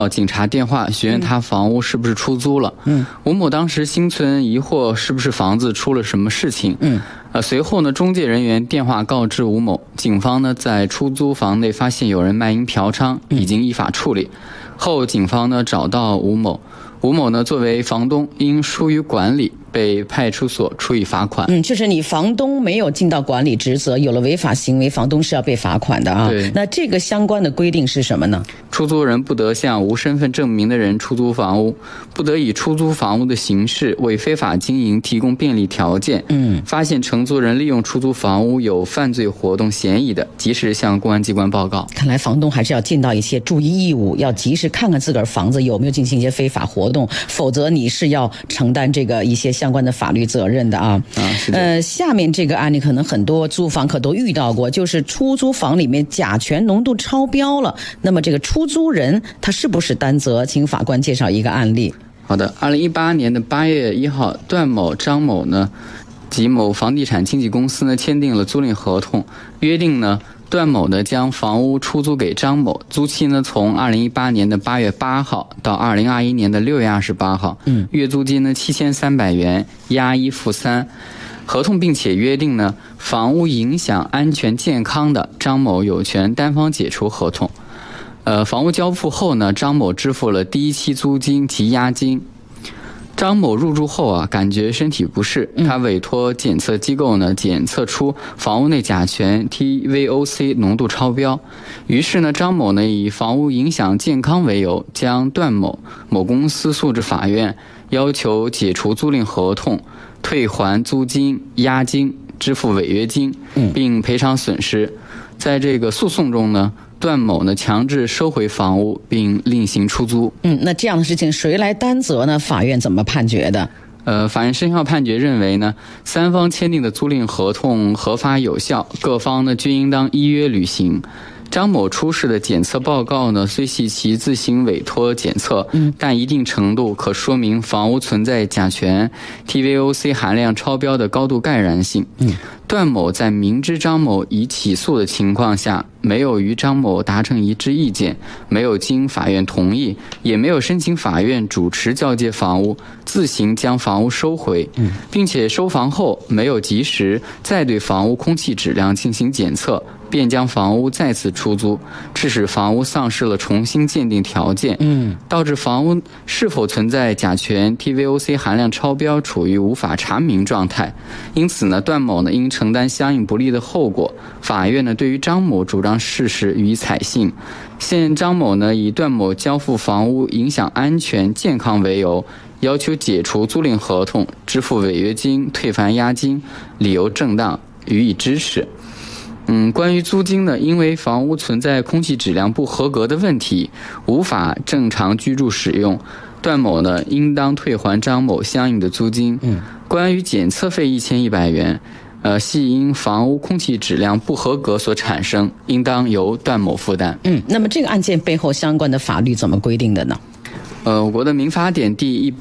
警察电话询问他房屋是不是出租了。吴某当时心存疑惑，是不是房子出了什么事情。随后呢，中介人员电话告知吴某，警方呢在出租房内发现有人卖淫嫖娼，已经依法处理。后警方呢找到吴某，吴某呢作为房东因疏于管理，被派出所处以罚款。 就是你房东没有尽到管理职责，有了违法行为，房东是要被罚款的啊。 对。 那这个相关的规定是什么呢？ 出租人不得向无身份证明的人出租房屋，不得以出租房屋的形式为非法经营提供便利条件。发现承租人利用出租房屋有犯罪活动嫌疑的，及时向公安机关报告。 看来房东还是要尽到一些注意义务，要及时看看自个儿房子有没有进行一些非法活动，否则你是要承担这个一些相关的法律责任的啊。 是的。 下面这个案例可能很多租房客都遇到过，就是出租房里面甲醛浓度超标了，那么这个出租人他是不是担责？请法官介绍一个案例。 好的，2018年的8月1号，段某、张某呢及某房地产经纪公司呢签订了租赁合同，约定呢段某呢将房屋出租给张某，租期呢从2018年的8月8号到2021年的6月28号，月租金呢7300元，押一付三。合同并且约定呢，房屋影响安全健康的，张某有权单方解除合同。房屋交付后呢，张某支付了第一期租金及押金。张某入住后啊，感觉身体不适，他委托检测机构呢检测出房屋内甲醛 TVOC 浓度超标。于是呢，张某呢以房屋影响健康为由，将段某某公司诉至法院，要求解除租赁合同，退还租金、押金，支付违约金，并赔偿损失。在这个诉讼中呢，段某呢强制收回房屋并另行出租。 那这样的事情谁来担责呢？法院怎么判决的？ 法院生效判决认为呢，三方签订的租赁合同合法有效，各方呢均应当依约履行。张某出示的检测报告呢，虽系其自行委托检测，但一定程度可说明房屋存在甲醛 TVOC 含量超标的高度盖然性。段某在明知张某已起诉的情况下，没有与张某达成一致意见，没有经法院同意，也没有申请法院主持交接房屋，自行将房屋收回，并且收房后没有及时再对房屋空气质量进行检测，便将房屋再次出租，致使房屋丧失了重新鉴定条件，导致房屋是否存在甲醛 TVOC 含量超标处于无法查明状态。因此呢，段某呢应承担相应不利的后果。法院呢对于张某主张事实予以采信。现张某呢以段某交付房屋影响安全健康为由，要求解除租赁合同，支付违约金，退还押金，理由正当，予以支持。关于租金呢，因为房屋存在空气质量不合格的问题，无法正常居住使用，段某呢应当退还张某相应的租金。关于检测费1100元，系因房屋空气质量不合格所产生，应当由段某负担。 那么这个案件背后相关的法律怎么规定的呢？ 我国的民法典第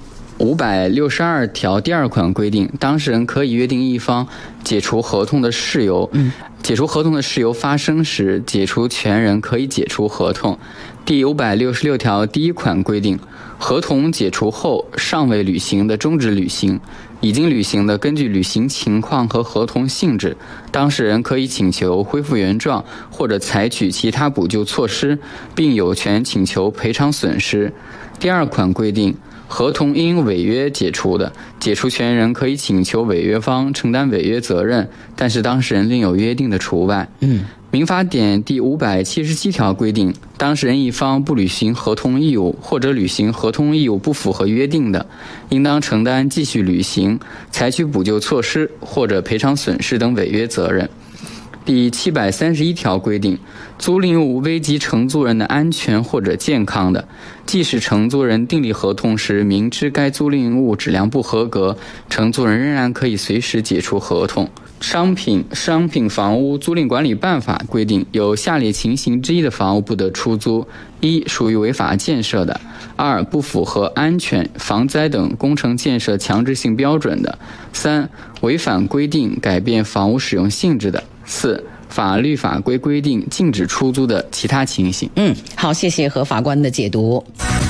562条第2款规定，当事人可以约定一方解除合同的事由。解除合同的事由发生时，解除权人可以解除合同。第566条第1款规定，合同解除后尚未履行的终止履行，已经履行的根据履行情况和合同性质，当事人可以请求恢复原状或者采取其他补救措施，并有权请求赔偿损失。第2款规定，合同因违约解除的，解除权人可以请求违约方承担违约责任，但是当事人另有约定的除外。民法典第577条规定，当事人一方不履行合同义务，或者履行合同义务不符合约定的，应当承担继续履行、采取补救措施或者赔偿损失等违约责任。第731条规定，租赁物危及承租人的安全或者健康的，即使承租人订立合同时明知该租赁物质量不合格，承租人仍然可以随时解除合同。商品房屋租赁管理办法规定，有下列情形之一的房屋不得出租：一、属于违法建设的；二、不符合安全、防灾等工程建设强制性标准的；三、违反规定改变房屋使用性质的；四、 法律法规规定禁止出租的其他情形。 好，谢谢何法官的解读。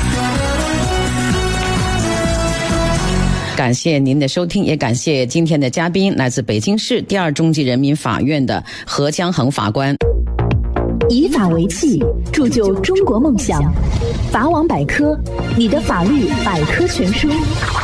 感谢您的收听，也感谢今天的嘉宾，来自北京市第二中级人民法院的何江恒法官。 以法为器，铸就中国梦想。法网百科，你的法律百科全书。